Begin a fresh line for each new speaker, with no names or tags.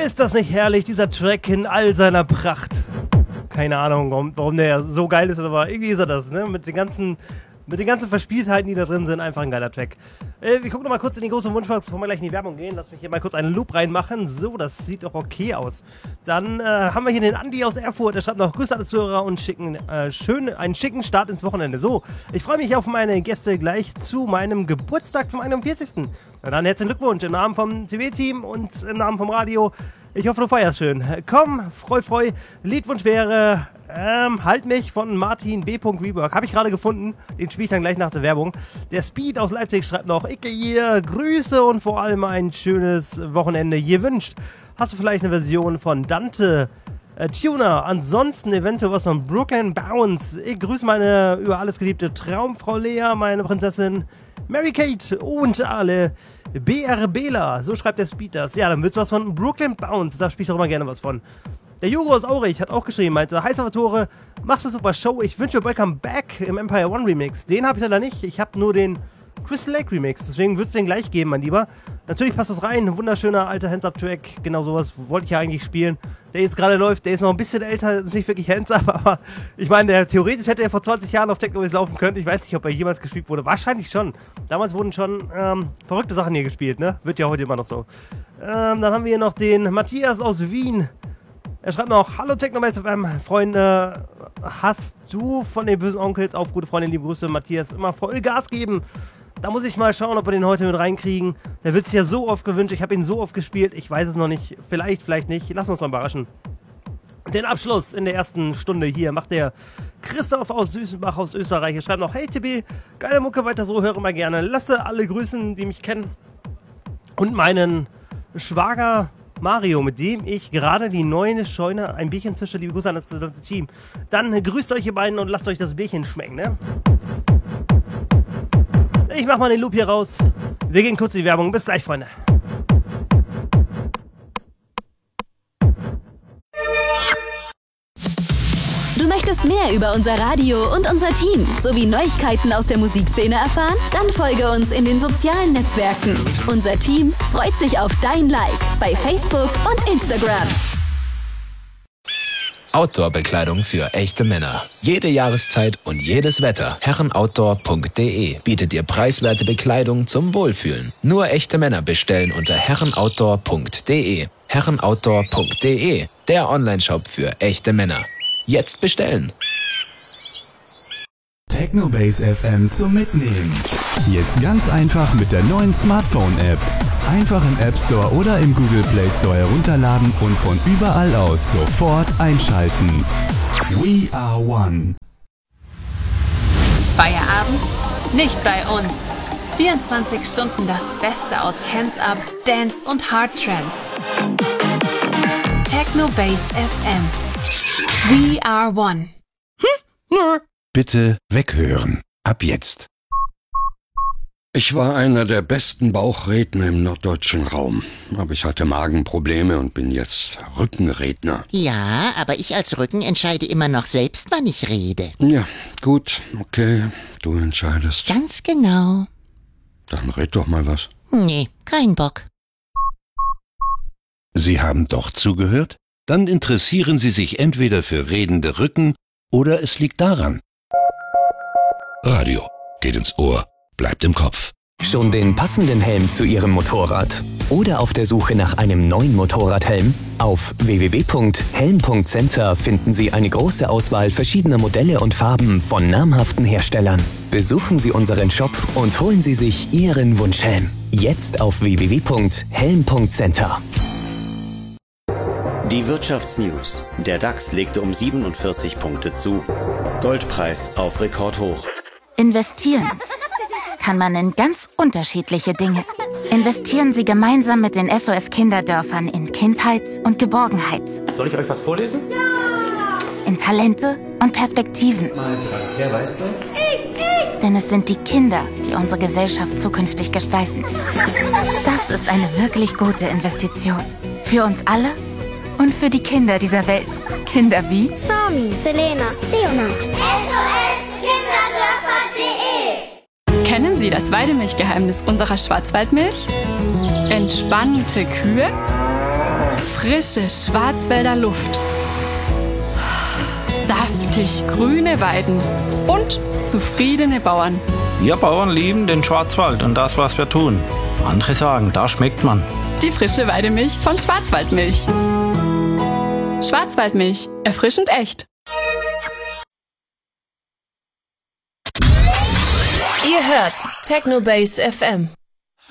Ist das nicht herrlich, dieser Track in all seiner Pracht? Keine Ahnung, warum der so geil ist, aber irgendwie ist er das, ne? Mit den ganzen Verspieltheiten, die da drin sind, einfach ein geiler Track. Wir gucken noch mal kurz in die große Wunschbox, bevor wir gleich in die Werbung gehen. Lass mich hier mal kurz einen Loop reinmachen. So, das sieht doch okay aus. Dann haben wir hier den Andi aus Erfurt. Der schreibt noch Grüße alle Zuhörer und einen schicken Start ins Wochenende. So, ich freue mich auf meine Gäste gleich zu meinem Geburtstag zum 41. Na dann herzlichen Glückwunsch im Namen vom TV-Team und im Namen vom Radio. Ich hoffe, du feierst schön. Komm, freu. Liedwunsch wäre Halt mich von Martin B. Rework. Habe ich gerade gefunden. Den spiele ich dann gleich nach der Werbung. Der Speed aus Leipzig schreibt noch, Icke hier, Grüße und vor allem ein schönes Wochenende gewünscht. Hast du vielleicht eine Version von Dante Tuner? Ansonsten eventuell was von Brooklyn Bounce. Ich grüße meine über alles geliebte Traumfrau Lea, meine Prinzessin Mary Kate und alle BRBler. So schreibt der Speed das. Ja, dann willst du was von Brooklyn Bounce. Da spiele ich doch immer gerne was von. Der Jugo aus Aurich hat auch geschrieben, meinte, hi Salvatore, machst eine super Show, ich wünsche dir Welcome Back im Empire One Remix. Den habe ich leider nicht, ich habe nur den Crystal Lake Remix, deswegen würde es den gleich geben, mein Lieber. Natürlich passt das rein, ein wunderschöner alter Hands-Up-Track, genau sowas wollte ich ja eigentlich spielen. Der jetzt gerade läuft, der ist noch ein bisschen älter, ist nicht wirklich Hands-Up, aber ich meine, theoretisch hätte er vor 20 Jahren auf Technoways laufen können. Ich weiß nicht, ob er jemals gespielt wurde, wahrscheinlich schon. Damals wurden schon verrückte Sachen hier gespielt, ne? Wird ja heute immer noch so. Dann haben wir hier noch den Matthias aus Wien. Er schreibt noch, hallo Technomates FM, Freunde, hast du von den bösen Onkels auf gute Freunde, liebe Grüße, Matthias, immer voll Gas geben. Da muss ich mal schauen, ob wir den heute mit reinkriegen. Der wird sich ja so oft gewünscht, ich habe ihn so oft gespielt, ich weiß es noch nicht, vielleicht nicht, lass uns mal überraschen. Den Abschluss in der ersten Stunde hier macht der Christoph aus Süßenbach aus Österreich. Er schreibt noch, hey Tippi, geile Mucke, weiter so, höre mal gerne. Lasse alle grüßen, die mich kennen. Und meinen Schwager Mario, mit dem ich gerade die neue Scheune ein Bierchen zische. Liebe Grüße an das gesamte Team. Dann grüßt euch ihr beiden und lasst euch das Bierchen schmecken, ne? Ich mach mal den Loop hier raus. Wir gehen kurz in die Werbung. Bis gleich, Freunde.
Du möchtest mehr über unser Radio und unser Team sowie Neuigkeiten aus der Musikszene erfahren? Dann folge uns in den sozialen Netzwerken. Unser Team freut sich auf dein Like bei Facebook und Instagram.
Outdoor-Bekleidung für echte Männer. Jede Jahreszeit und jedes Wetter. Herrenoutdoor.de bietet dir preiswerte Bekleidung zum Wohlfühlen. Nur echte Männer bestellen unter herrenoutdoor.de. Herrenoutdoor.de, der Onlineshop für echte Männer. Jetzt bestellen.
Technobase FM zum Mitnehmen. Jetzt ganz einfach mit der neuen Smartphone-App. Einfach im App Store oder im Google Play Store herunterladen und von überall aus sofort einschalten. We are one.
Feierabend? Nicht bei uns. 24 Stunden das Beste aus Hands-Up, Dance und Hard Trance. Technobase FM. We are one.
Bitte weghören. Ab jetzt.
Ich war einer der besten Bauchredner im norddeutschen Raum. Aber ich hatte Magenprobleme und bin jetzt Rückenredner.
Ja, aber ich als Rücken entscheide immer noch selbst, wann ich rede.
Ja, gut, okay, du entscheidest.
Ganz genau.
Dann red doch mal was.
Nee, kein Bock.
Sie haben doch zugehört? Dann interessieren Sie sich entweder für redende Rücken oder es liegt daran. Radio geht ins Ohr, bleibt im Kopf.
Schon den passenden Helm zu Ihrem Motorrad? Oder auf der Suche nach einem neuen Motorradhelm? Auf www.helm.center finden Sie eine große Auswahl verschiedener Modelle und Farben von namhaften Herstellern. Besuchen Sie unseren Shop und holen Sie sich Ihren Wunschhelm. Jetzt auf www.helm.center.
Die Wirtschaftsnews. Der DAX legte um 47 Punkte zu. Goldpreis auf Rekordhoch.
Investieren kann man in ganz unterschiedliche Dinge. Investieren Sie gemeinsam mit den SOS-Kinderdörfern in Kindheit und Geborgenheit.
Soll ich euch was vorlesen?
Ja! In Talente und Perspektiven.
Mal dran. Wer weiß das?
Ich! Denn es sind die Kinder, die unsere Gesellschaft zukünftig gestalten. Das ist eine wirklich gute Investition. Für uns alle und für die Kinder dieser Welt. Kinder wie
Sami, Selena, Leonard. SOS-Kinderdörfer.de.
Kennen Sie das Weidemilchgeheimnis unserer Schwarzwaldmilch? Entspannte Kühe,
Frische Schwarzwälder Luft. Saftig grüne Weiden und zufriedene Bauern.
Wir Bauern lieben den Schwarzwald und das, was wir tun. Andere sagen, da schmeckt man.
Die frische Weidemilch von Schwarzwaldmilch. Schwarzwaldmilch. Erfrischend echt.
Ihr hört Technobase FM.